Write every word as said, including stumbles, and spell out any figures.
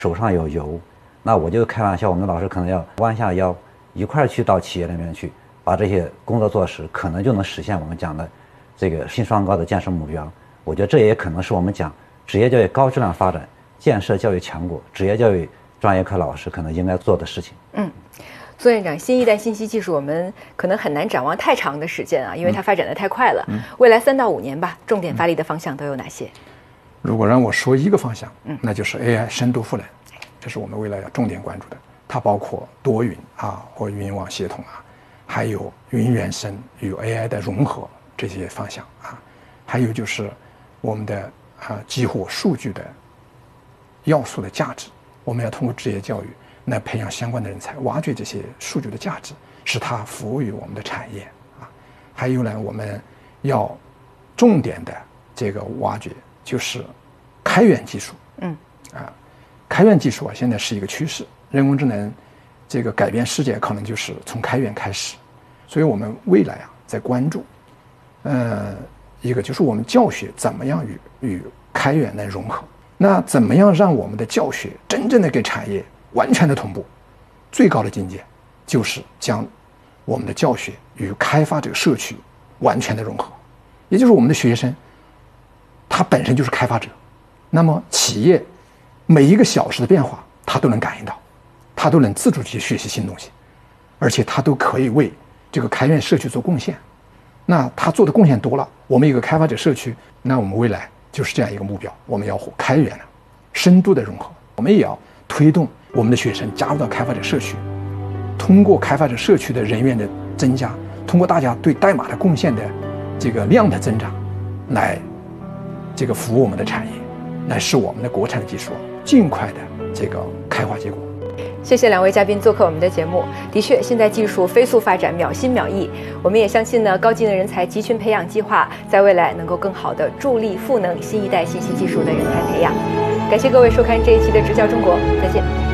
手上有油，那我就开玩笑，我们的老师可能要弯下腰一块儿去到企业里面去，把这些工作做实，可能就能实现我们讲的这个新双高的建设目标。我觉得这也可能是我们讲职业教育高质量发展、建设教育强国、职业教育专业课老师可能应该做的事情。 嗯。苏院长，新一代信息技术我们可能很难展望太长的时间啊，因为它发展的太快了。嗯、未来三到五年吧，重点发力的方向都有哪些？ 如果让我说一个方向，嗯，那就是 A I 深度赋能，这是我们未来要重点关注的。它包括多云啊或云网系统啊，还有云原生与 A I 的融合这些方向啊，还有就是我们的啊激活数据的要素的价值，我们要通过职业教育来培养相关的人才，挖掘这些数据的价值，使它服务于我们的产业啊。还有呢，我们要重点的这个挖掘就是开源技术。嗯啊，开源技术啊，现在是一个趋势，人工智能这个改变世界可能就是从开源开始。所以我们未来啊，在关注，呃，一个就是我们教学怎么样与与开源来融合，那怎么样让我们的教学真正的给产业完全的同步，最高的境界就是将我们的教学与开发者社区完全的融合，也就是我们的学生他本身就是开发者，那么企业每一个小时的变化他都能感应到，他都能自主去学习新东西，而且他都可以为这个开源社区做贡献。那他做的贡献多了，我们一个开发者社区，那我们未来就是这样一个目标，我们要开源了，深度的融合，我们也要推动我们的学生加入到开发者社区，通过开发者社区的人员的增加，通过大家对代码的贡献的这个量的增长，来这个服务我们的产业，来使我们的国产的技术尽快的这个开花结果。 谢谢两位嘉宾做客我们的节目。的确，现在技术飞速发展，秒新秒异。我们也相信呢，高技能人才集群培养计划在未来能够更好的助力赋能新一代信息技术的人才培养。感谢各位收看这一期的直角中国，再见。